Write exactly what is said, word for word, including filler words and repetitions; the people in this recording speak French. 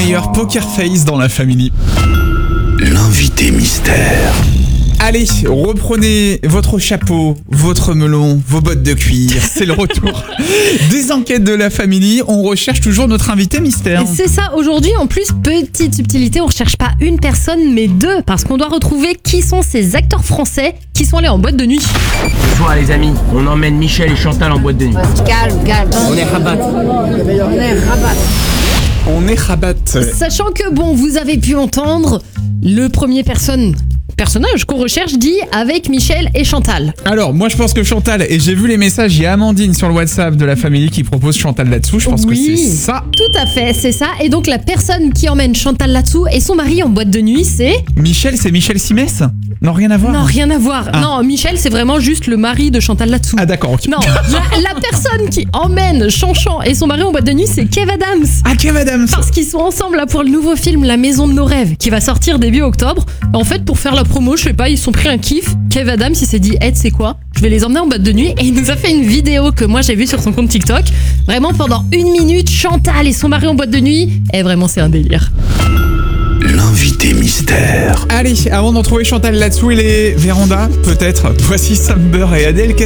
meilleur poker face dans la famille. L'invité mystère. Allez, reprenez votre chapeau, votre melon, vos bottes de cuir. C'est le retour des enquêtes de la famille. On recherche toujours notre invité mystère. C'est ça, aujourd'hui en plus, petite subtilité, on recherche pas une personne mais deux, parce qu'on doit retrouver qui sont ces acteurs français qui sont allés en boîte de nuit. Ce soir les amis, on emmène Michel et Chantal en boîte de nuit. Calme, calme. On est rabat. On est rabat. On est rabat. Sachant que bon, vous avez pu entendre, le premier personne... personnage qu'on recherche dit avec Michel et Chantal. Alors, moi je pense que Chantal, et j'ai vu les messages, il y a Amandine sur le WhatsApp de la famille qui propose Chantal là-dessous, je pense Oui, que c'est ça. Tout à fait, c'est ça. Et donc la personne qui emmène Chantal là-dessous et son mari en boîte de nuit, c'est... Michel, c'est Michel Simès? Non, rien à voir. Non, rien à voir. Ah. Non, Michel, c'est vraiment juste le mari de Chantal là-dessous. Ah d'accord, ok. Non, la, la personne qui emmène Chanchan et son mari en boîte de nuit, c'est Kev Adams. Ah, Kev Adams. Parce qu'ils sont ensemble là pour le nouveau film La Maison de nos rêves qui va sortir début octobre. En fait, pour faire la promo, je sais pas, ils se sont pris un kiff. Kev Adams, il s'est dit, hey, tu sais quoi, je vais les emmener en boîte de nuit. Et il nous a fait une vidéo que moi j'ai vue sur son compte TikTok. Vraiment, pendant une minute, Chantal et son mari en boîte de nuit. Et vraiment, c'est un délire. L'invité mystère. Allez, avant d'en trouver Chantal là-dessous, il est Véranda, peut-être. Voici Samber et Adèle. Qu'est-ce